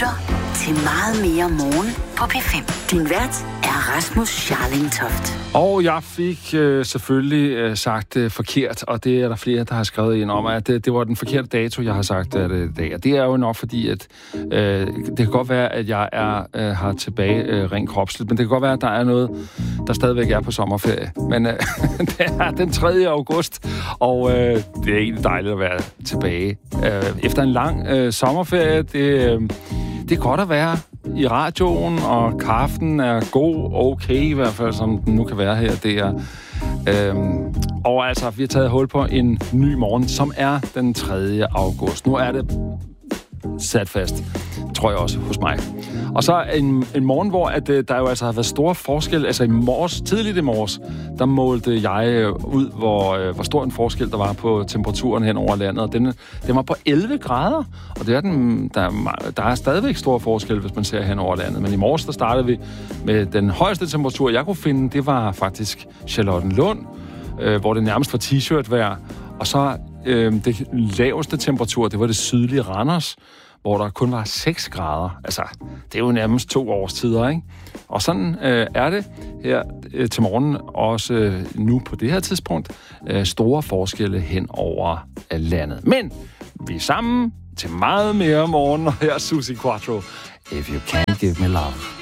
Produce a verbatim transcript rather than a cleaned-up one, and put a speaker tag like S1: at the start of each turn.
S1: lytter til Meget mere morgen på P fem. Din vært er Rasmus Scharling-Toft.
S2: Og jeg fik øh, selvfølgelig øh, sagt øh, forkert, og det er der flere, der har skrevet ind om, at det, det var den forkerte dato, jeg har sagt at, øh, i dag. Og det er jo nok fordi, at øh, det kan godt være, at jeg er øh, har tilbage øh, rent kropsligt, men det kan godt være, at der er noget, der stadigvæk er på sommerferie. Men øh, det er den tredje august, og øh, det er egentlig dejligt at være tilbage. Øh, efter en lang øh, sommerferie, det, øh, det er godt at være i radioen, og kaffen er god, okay i hvert fald, som den nu kan være her. Det er, øhm, og altså, vi har taget hul på en ny morgen, som er den tredje august. Nu er det sat fast, tror jeg også, hos mig. Og så en, en morgen, hvor at, der jo altså har været store forskel. Altså i morges, tidligt i morges, der målte jeg ud, hvor, hvor stor en forskel der var på temperaturen hen over landet. Og den, den var på elleve grader, og det er den, der, er, der er stadigvæk stor forskel, hvis man ser hen over landet. Men i morges, der startede vi med den højeste temperatur, jeg kunne finde, det var faktisk Charlottenlund, øh, hvor det nærmest var t-shirt vejr. Og så øh, det laveste temperatur, det var det sydlige Randers, hvor der kun var seks grader. Altså, det er jo nærmest to årstider, ikke? Og sådan øh, er det her øh, til morgen, også øh, nu på det her tidspunkt, øh, store forskelle hen over øh, landet. Men vi er sammen til meget mere om morgenen, og her er Suzi Quatro. If you can't give me love.